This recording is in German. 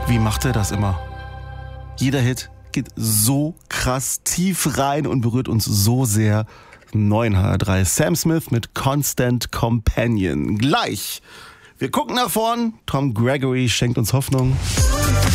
Wie macht er das immer? Jeder Hit geht so krass tief rein und berührt uns so sehr. 9 HR3 Sam Smith mit Constant Companion. Gleich. Wir gucken nach vorn. Tom Gregory schenkt uns Hoffnung.